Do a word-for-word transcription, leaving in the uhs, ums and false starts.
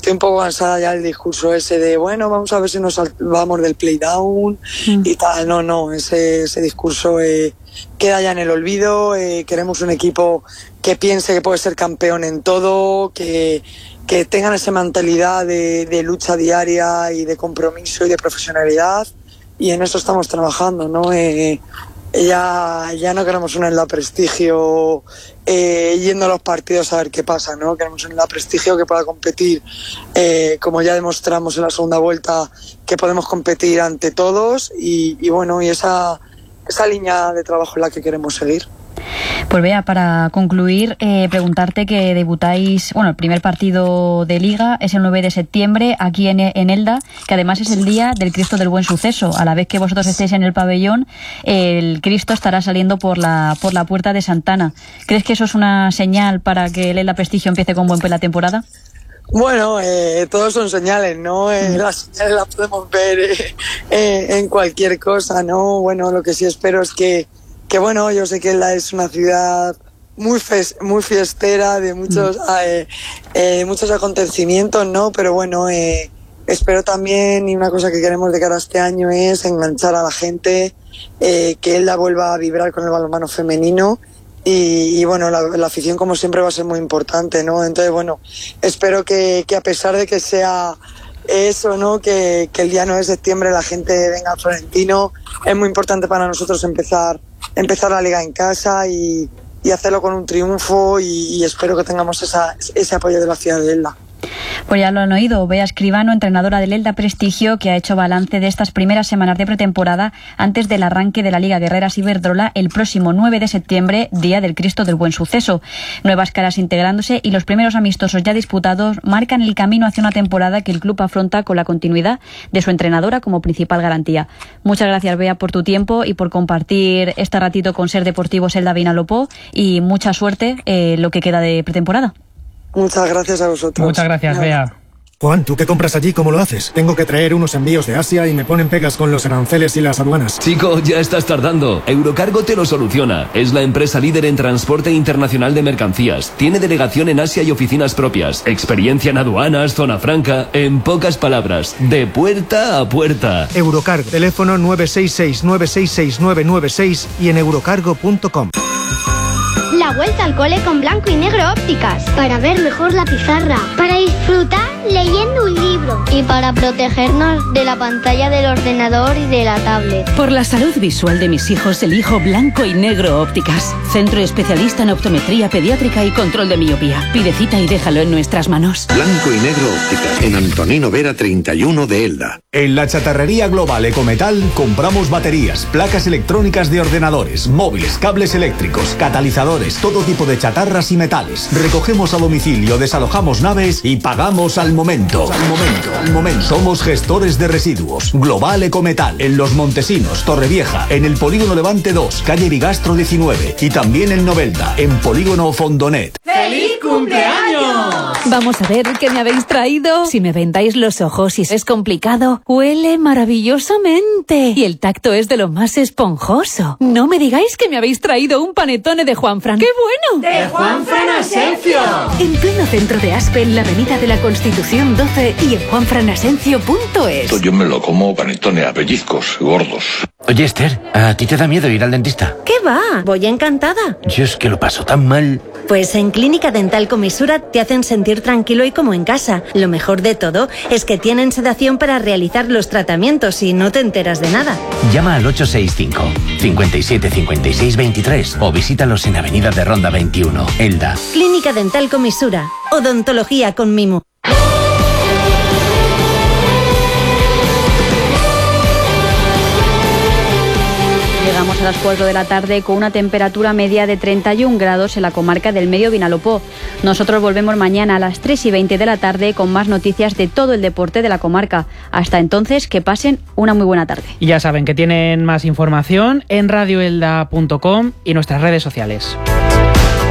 estoy un poco cansada ya del discurso ese de, bueno, vamos a ver si nos vamos del playdown mm. y tal. No, no, ese, ese discurso eh, queda ya en el olvido. Eh, queremos un equipo que piense que puede ser campeón en todo, que, que tengan esa mentalidad de, de lucha diaria y de compromiso y de profesionalidad, y en eso estamos trabajando, ¿no? Eh, ya, ya no queremos un Elda Prestigio eh, yendo a los partidos a ver qué pasa, ¿no? Queremos un Elda Prestigio que pueda competir, eh, como ya demostramos en la segunda vuelta, que podemos competir ante todos, y, y bueno, y esa, esa línea de trabajo es la que queremos seguir. Pues Bea, para concluir, eh, preguntarte que debutáis, bueno, el primer partido de Liga es el nueve de septiembre aquí en, en Elda, que además es el día del Cristo del Buen Suceso. A la vez que vosotros estéis en el pabellón, el Cristo estará saliendo por la por la puerta de Santana. ¿Crees que eso es una señal para que el Elda Prestigio empiece con buen pie la temporada? Bueno, eh, todos son señales, ¿no? Eh, las señales las podemos ver eh, eh, en cualquier cosa, ¿no? Bueno, lo que sí espero es que que bueno, yo sé que Elda es una ciudad muy fes, muy fiestera, de muchos eh, eh, muchos acontecimientos, ¿no? Pero bueno, eh, espero también, y una cosa que queremos de cara a este año es enganchar a la gente, eh, que Elda vuelva a vibrar con el balonmano femenino, y, y bueno, la, la afición como siempre va a ser muy importante, ¿no? Entonces bueno, espero que, que a pesar de que sea eso, ¿no? Que, que el día nueve de septiembre la gente venga al Florentino. Es muy importante para nosotros empezar empezar la liga en casa y, y hacerlo con un triunfo, y, y espero que tengamos esa, ese apoyo de la ciudad de Elda. Pues ya lo han oído, Bea Escribano, entrenadora del Elda Prestigio, que ha hecho balance de estas primeras semanas de pretemporada antes del arranque de la Liga Guerreras Iberdrola el próximo nueve de septiembre, día del Cristo del Buen Suceso. Nuevas caras integrándose y los primeros amistosos ya disputados marcan el camino hacia una temporada que el club afronta con la continuidad de su entrenadora como principal garantía. Muchas gracias, Bea, por tu tiempo y por compartir este ratito con Ser Deportivos Elda Vinalopó, y mucha suerte en lo que queda de pretemporada. Muchas gracias a vosotros. Muchas gracias, Bea. Juan, ¿tú qué compras allí? ¿Cómo lo haces? Tengo que traer unos envíos de Asia y me ponen pegas con los aranceles y las aduanas. Chico, ya estás tardando. Eurocargo te lo soluciona. Es la empresa líder en transporte internacional de mercancías. Tiene delegación en Asia y oficinas propias. Experiencia en aduanas, zona franca. En pocas palabras, de puerta a puerta. Eurocargo. Teléfono nueve seis seis, nueve seis seis, nueve nueve seis y en eurocargo punto com. La vuelta al cole con Blanco y Negro Ópticas. Para ver mejor la pizarra. Para disfrutar leyendo un libro. Y para protegernos de la pantalla del ordenador y de la tablet. Por la salud visual de mis hijos, elijo Blanco y Negro Ópticas. Centro especialista en optometría pediátrica y control de miopía. Pide cita y déjalo en nuestras manos. Blanco y Negro Ópticas. En Antonino Vera treinta y uno de Elda. En la chatarrería global Ecometal compramos baterías, placas electrónicas de ordenadores, móviles, cables eléctricos, catalizadores, todo tipo de chatarras y metales. Recogemos a domicilio, desalojamos naves y pagamos al momento. Al momento, al momento. Somos gestores de residuos. Global Ecometal. En Los Montesinos, Torrevieja, en el Polígono Levante dos, calle Bigastro diecinueve, y también en Novelda, en Polígono Fondonet. ¡Feliz cumpleaños! Vamos a ver qué me habéis traído. Si me vendáis los ojos y es complicado, huele maravillosamente. Y el tacto es de lo más esponjoso. No me digáis que me habéis traído un panetone de Juanfran. ¡Qué bueno! ¡De Juanfran Asencio! En pleno centro de Aspe, en la avenida de la Constitución doce y en juanfran asencio punto es. Yo me lo como panetone a pellizcos, gordos. Oye, Esther, ¿a ti te da miedo ir al dentista? ¿Qué va? Voy encantada. Yo es que lo paso tan mal. Pues en Clínica Dental Comisura te hacen sentir tranquilo y como en casa. Lo mejor de todo es que tienen sedación para realizar los tratamientos y no te enteras de nada. Llama al ocho seis cinco, cinco siete, cinco seis, veintitrés o visítalos en Avenida de Ronda veintiuno, Elda. Clínica Dental Comisura. Odontología con mimo. Llegamos a las cuatro de la tarde con una temperatura media de treinta y un grados en la comarca del Medio Vinalopó. Nosotros volvemos mañana a las tres y veinte de la tarde con más noticias de todo el deporte de la comarca. Hasta entonces, que pasen una muy buena tarde. Y ya saben que tienen más información en radio elda punto com y nuestras redes sociales.